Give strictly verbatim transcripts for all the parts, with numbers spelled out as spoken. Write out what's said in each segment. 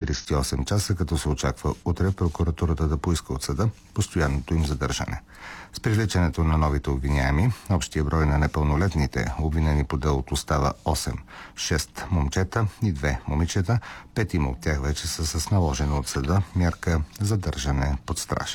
четиридесет и осем часа, като се очаква утре прокуратурата да поиска от съда постоянното им задържане. С привличането на новите обвиняеми, общия брой на непълнолетните обвинени по делото става осем. шест момчета и две момичета, петима от тях вече са с наложена от съда мярка задържане под стража.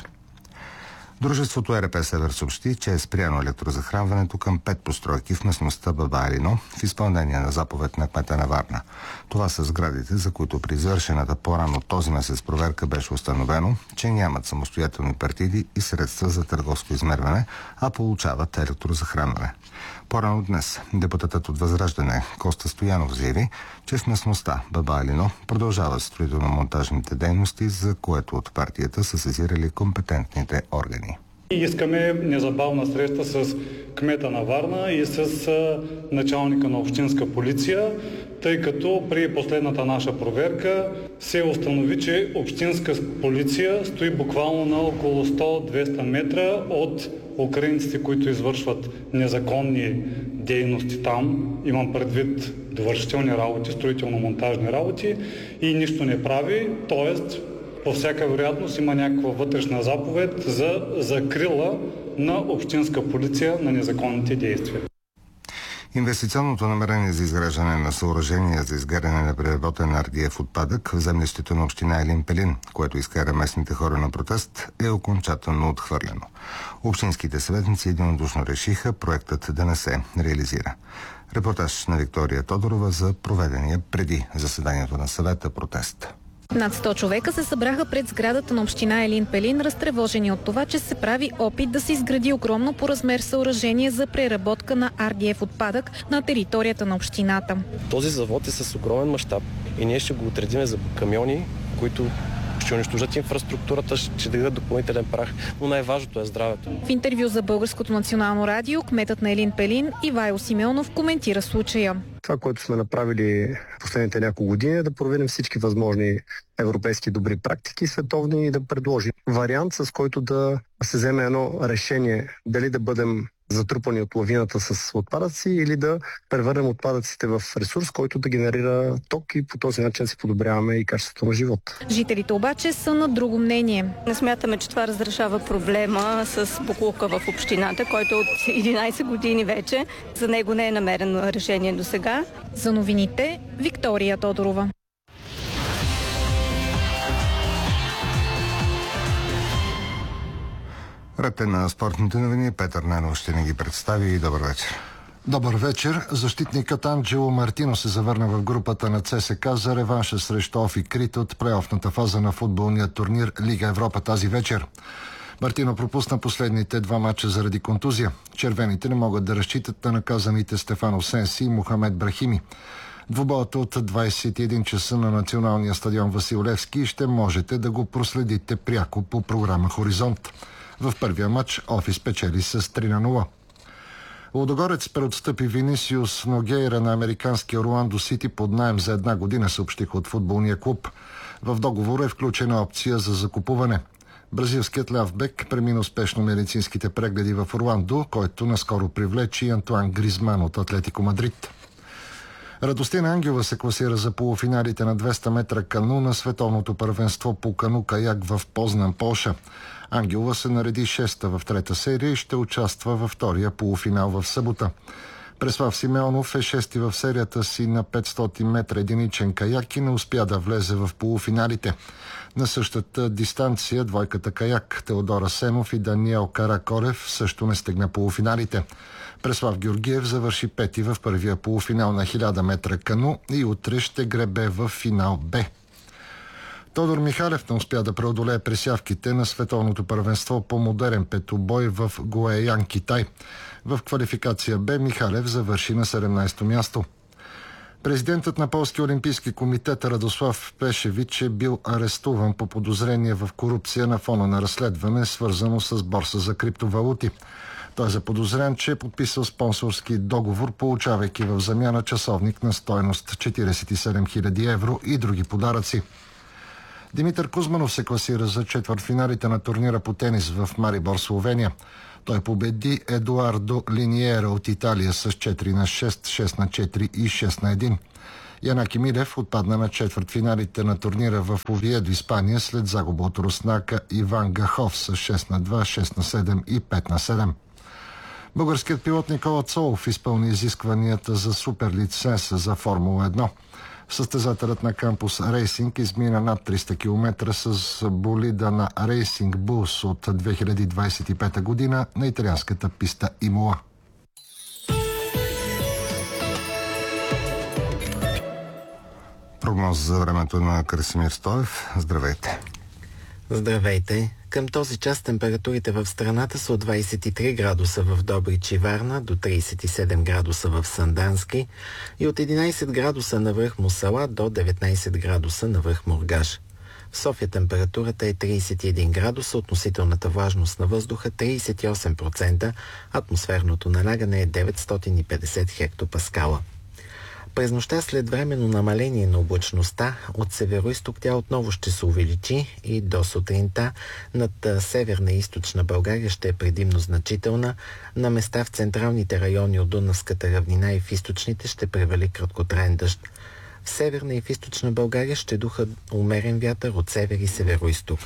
Дружеството ЕРП Север съобщи, че е спряно електрозахранването към пет постройки в местността Баба Елино в изпълнение на заповед на кмета на Варна. Това са сградите, за които при извършената по-рано този месец проверка беше установено, че нямат самостоятелни партиди и средства за търговско измерване, а получават електрозахранване. По-рано днес депутатът от Възраждане Коста Стоянов заяви, че в местността Баба Елино продължават строително-монтажните дейности, за което от партията са сезирали компетентните органи. Искаме незабавна среща с кмета на Варна и с началника на общинска полиция, тъй като при последната наша проверка се установи, че общинска полиция стои буквално на около сто до двеста метра от украинците, които извършват незаконни дейности там. Имам предвид довършителни работи, строително-монтажни работи и нищо не прави, т.е. по всяка вероятност има някаква вътрешна заповед за закрила на общинска полиция на незаконните действия. Инвестиционното намерение за изграждане на съоръжения за изгаряне на преработен ардиев отпадък в землището на община Елин Пелин, което изкара местните хора на протест, е окончателно отхвърлено. Общинските съветници единодушно решиха проектът да не се реализира. Репортаж на Виктория Тодорова за проведения преди заседанието на съвета протест. Над сто човека се събраха пред сградата на община Елин Пелин, разтревожени от това, че се прави опит да се изгради огромно по размер съоръжение за преработка на ардиев отпадък на територията на общината. Този завод е с огромен мащаб и ние ще го отредиме за камиони, които ще унищожат инфраструктурата, ще дадат допълнителен прах, но най-важното е здравето. В интервю за Българското национално радио, кметът на Елин Пелин Ивайло Симеонов коментира случая. Това, което сме направили последните няколко години, е да проверим всички възможни европейски добри практики, световни, и да предложим вариант, с който да се вземе едно решение дали да бъдем затрупани от лавината с отпадъци или да превърнем отпадъците в ресурс, който да генерира ток и по този начин си подобряваме и качеството на живот. Жителите обаче са на друго мнение. Не смятаме, че това разрешава проблема с боклука в общината, който от единайсет години вече. За него не е намерено решение до сега. За новините Виктория Тодорова. Ред на спортните новини. Петър Ненов ще ни ги представи и добър вечер. Добър вечер. Защитникът Анджело Мартино се завърна в групата на ЦСКА за реванша срещу Офи Крит от плейофната фаза на футболния турнир Лига Европа тази вечер. Мартино пропусна последните два мача заради контузия. Червените не могат да разчитат на наказаните Стефано Сенси и Мохамед Брахими. Двубоят от двайсет и един часа на националния стадион Васил Левски ще можете да го проследите пряко по програма Хоризонт. В първия матч Офи спечели с три на нула. Лудогорец преотстъпи Винисиус Ногейра на американския Орландо Сити под наем за една година, съобщиха от футболния клуб. В договора е включена опция за закупуване. Бразилският ляв бек премина успешно медицинските прегледи в Орландо, който наскоро привлече и Антуан Гризман от Атлетико Мадрид. Радостина Ангелова се класира за полуфиналите на двеста метра кану на световното първенство по кану-каяк в Познан, Полша. Ангелова се нареди шеста в трета серия и ще участва във втория полуфинал в събота. Преслав Симеонов е шести в серията си на петстотин метра единичен каяк и не успя да влезе в полуфиналите. На същата дистанция двойката каяк Теодора Сенов и Даниел Каракорев също не стигна полуфиналите. Преслав Георгиев завърши пети в първия полуфинал на хиляда метра кану и утре ще гребе в финал Б. Тодор Михалев не успя да преодолее пресявките на световното първенство по модерен петобой в Гуеян, Китай. В квалификация Б Михалев завърши на седемнайсето място. Президентът на Полския олимпийски комитет Радослав Пешевич е бил арестуван по подозрение в корупция на фона на разследване, свързано с борса за криптовалути. Той е заподозрен, че е подписал спонсорски договор, получавайки в замяна часовник на стойност четирийсет и седем хиляди евро и други подаръци. Димитър Кузманов се класира за четвъртфиналите на турнира по тенис в Марибор, Словения. Той победи Едуардо Линиера от Италия с четири на шест, шест на четири и шест на едно. Янаки Мидев отпадна на четвъртфиналите на турнира в Овиедо, Испания, след загуба от руснака Иван Гахов с шест на два, шест на седем и пет на седем. Българският пилот Никола Цолов изпълни изискванията за суперлиценз за Формула едно. Състезателят на Кампус Рейсинг измина над триста километра с болида на Рейсинг Булс от две хиляди двадесет и пета година на италианската писта Имола. Прогноз за времето на Красимир Стоев. Здравейте! Здравейте! Към този час температурите в страната са от двадесет и три градуса в Добрич и Варна до тридесет и седем градуса в Сандански и от единадесет градуса на връх Мусала до деветнадесет градуса на връх Мургаш. В София температурата е тридесет и един градуса, относителната влажност на въздуха тридесет и осем процента, атмосферното налягане е деветстотин и петдесет хектопаскала. През нощта след временно намаление на облачността от североизток тя отново ще се увеличи и до сутринта над северна и източна България ще е предимно значителна. На места в централните райони от Дунавската равнина и в източните ще превали краткотраен дъжд. В северна и в източна България ще духа умерен вятър от север и североизток.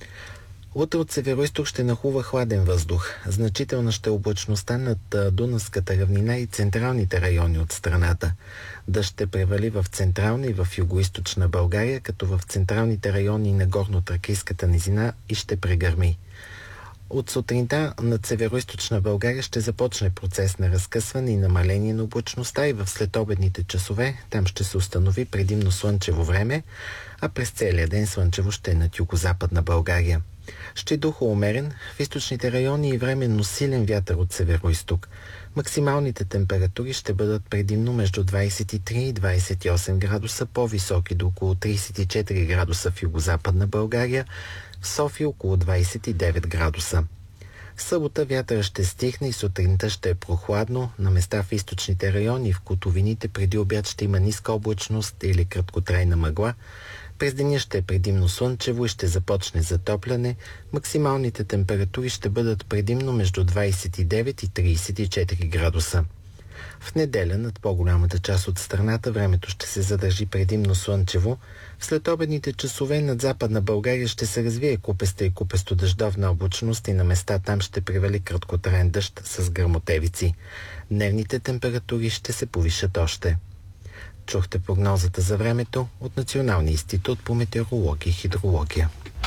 Утре от североизток ще нахува хладен въздух. Значителна ще е облачността над Дунавската равнина и централните райони от страната. Дъжд ще превали в централна и в югоизточна България, като в централните райони на горно-тракийската низина и ще прегърми. От сутринта над североизточна България ще започне процес на разкъсване и намаление на облачността и в следобедните часове там ще се установи предимно слънчево време, а през целия ден слънчево ще е над югозападна България. Ще духа умерен, в източните райони и временно силен вятър от североизток. Максималните температури ще бъдат предимно между двадесет и три и двадесет и осем градуса, по-високи до около тридесет и четири градуса в югозападна България, в София около двадесет и девет градуса. В събота вятъра ще стихне и сутринта ще е прохладно. На места в източните райони и в котловините преди обяд ще има ниска облачност или краткотрайна мъгла. През деня ще е предимно слънчево и ще започне затопляне. Максималните температури ще бъдат предимно между двадесет и девет и тридесет и четири градуса. В неделя над по-голямата част от страната времето ще се задържи предимно слънчево. В следобедните часове над Западна България ще се развие купеста и купесто-дъждовна облачност и на места там ще превали краткотраен дъжд с гръмотевици. Дневните температури ще се повишат още. Чухте прогнозата за времето от Националния институт по метеорология и хидрология.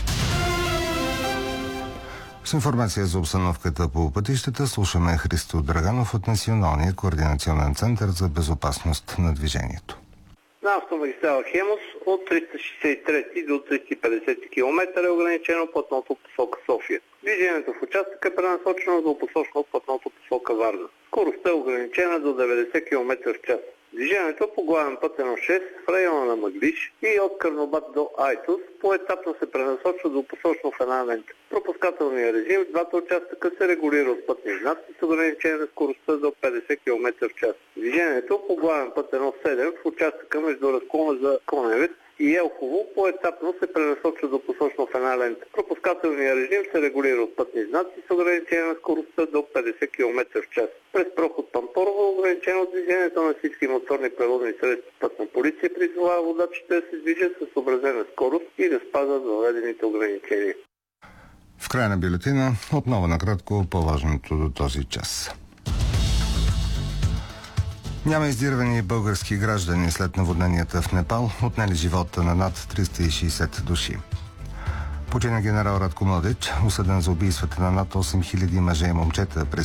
С информация за обстановката по пътищата слушаме Христо Драганов от Националния координационен център за безопасност на движението. На автомагистрала Хемус от триста шестдесет и трети до триста и петдесети километра е ограничено платното посока София. Движението в участъка е пренасочено до посочно платното посока Варна. Скоростта е ограничена до деветдесет километра в час. Движението по главен път едно шест в района на Мъглиж и от Карнобат до Айтос поетапно се пренасочва до посочно в една лента. Пропускателният режим в двата участъка се регулира от пътни знаци с ограничение на скоростта до петдесет километра в час. Движението по главен път едно седем в участъка между разклона за Коневец и Елхово поетапно се пренасочва до посочно в една лента. Пропускателният режим се регулира от пътни знаци с ограничение на скоростта до петдесет километра в час. През проход Пампорово ограничено движението на всички моторни превозни средства. Пътна полиция призовава водачите да се движат с съобразена скорост и да спазват въведените ограничения. В края на бюлетина отново накратко по-важното до този час. Няма издирвани български граждани след наводненията в Непал, отнели живота на над триста и шейсет души. Почина генерал Радко Младич, осъден за убийствата на над осем хиляди мъже и момчета през